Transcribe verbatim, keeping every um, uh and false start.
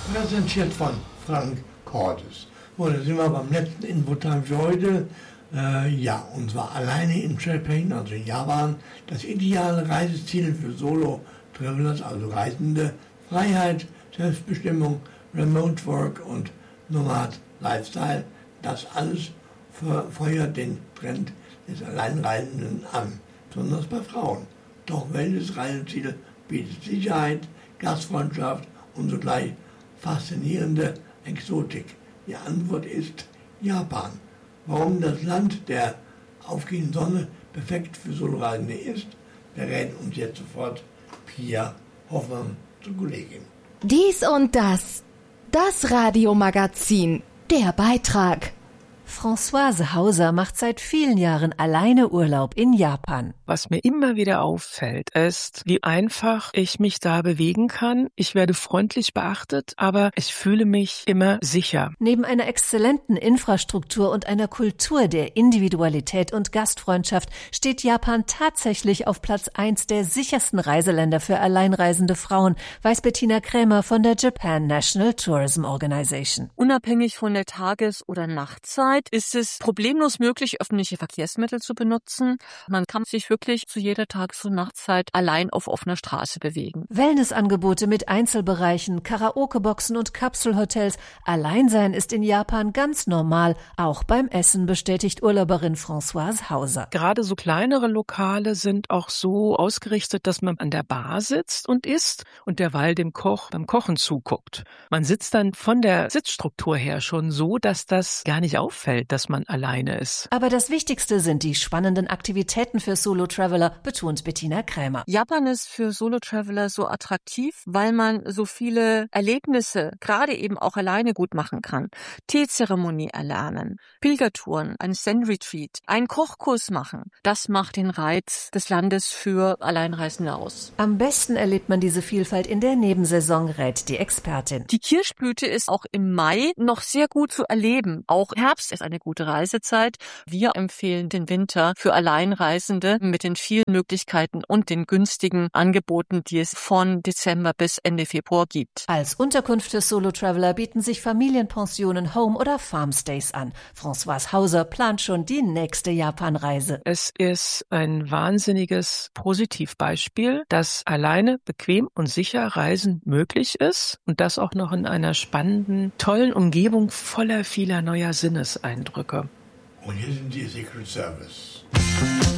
präsentiert von Frank Cordes. So, da sind wir beim letzten Infotime für heute. Äh, ja, und zwar alleine in Japan, also in Japan, das ideale Reiseziel für Solo-Travelers, also Reisende, Freiheit, Selbstbestimmung, Remote Work und Nomad Lifestyle. Das alles feuert den Trend des Alleinreisenden an, besonders bei Frauen. Doch welches Reiseziel bietet Sicherheit, Gastfreundschaft und zugleich faszinierende Exotik? Die Antwort ist Japan. Warum das Land der aufgehenden Sonne perfekt für Soloreisende ist, berät uns jetzt sofort Pia Hoffmann zur Kollegin. Dies und das. Das Radiomagazin. Der Beitrag. Françoise Hauser macht seit vielen Jahren alleine Urlaub in Japan. Was mir immer wieder auffällt, ist, wie einfach ich mich da bewegen kann. Ich werde freundlich beachtet, aber ich fühle mich immer sicher. Neben einer exzellenten Infrastruktur und einer Kultur der Individualität und Gastfreundschaft steht Japan tatsächlich auf Platz eins der sichersten Reiseländer für alleinreisende Frauen, weiß Bettina Krämer von der Japan National Tourism Organization. Unabhängig von der Tages- oder Nachtzeit ist es problemlos möglich, öffentliche Verkehrsmittel zu benutzen. Man kann sich wirklich zu jeder Tages- und Nachtzeit allein auf offener Straße bewegen. Wellnessangebote mit Einzelbereichen, Karaokeboxen und Kapselhotels. Alleinsein ist in Japan ganz normal, auch beim Essen, bestätigt Urlauberin Françoise Hauser. Gerade so kleinere Lokale sind auch so ausgerichtet, dass man an der Bar sitzt und isst und derweil dem Koch beim Kochen zuguckt. Man sitzt dann von der Sitzstruktur her schon so, dass das gar nicht auffällt, dass man alleine ist. Aber das Wichtigste sind die spannenden Aktivitäten für Solo-Traveler, betont Bettina Krämer. Japan ist für Solo-Traveler so attraktiv, weil man so viele Erlebnisse gerade eben auch alleine gut machen kann. Teezeremonie erlernen, Pilgertouren, ein Zen-Retreat, einen Kochkurs machen. Das macht den Reiz des Landes für Alleinreisende aus. Am besten erlebt man diese Vielfalt in der Nebensaison, rät die Expertin. Die Kirschblüte ist auch im Mai noch sehr gut zu erleben. Auch Herbst ist eine gute Reisezeit. Wir empfehlen den Winter für Alleinreisende mit den vielen Möglichkeiten und den günstigen Angeboten, die es von Dezember bis Ende Februar gibt. Als Unterkunft für Solo-Traveler bieten sich Familienpensionen, Home- oder Farmstays an. Françoise Hauser plant schon die nächste Japanreise. Es ist ein wahnsinniges Positivbeispiel, dass alleine bequem und sicher Reisen möglich ist und das auch noch in einer spannenden, tollen Umgebung voller vieler neuer Sinneseindrücke. Und hier sind die Secret Service.